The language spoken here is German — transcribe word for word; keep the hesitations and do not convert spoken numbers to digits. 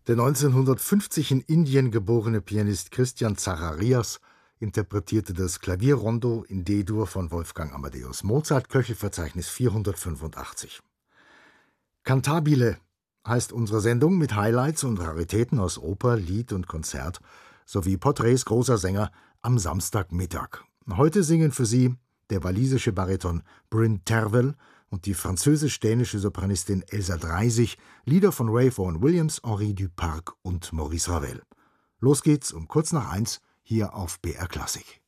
Der neunzehnhundertfünfzig in Indien geborene Pianist Christian Zacharias interpretierte das Klavierrondo in D-Dur von Wolfgang Amadeus Mozart, Köchelverzeichnis vierhundertfünfundachtzig. Cantabile heißt unsere Sendung mit Highlights und Raritäten aus Oper, Lied und Konzert sowie Porträts großer Sänger am Samstagmittag. Heute singen für Sie der walisische Bariton Bryn Terfel und die französisch-dänische Sopranistin Elsa Dreisig Lieder von Ray Vaughan Williams, Henri Duparc und Maurice Ravel. Los geht's um kurz nach eins hier auf B R Klassik.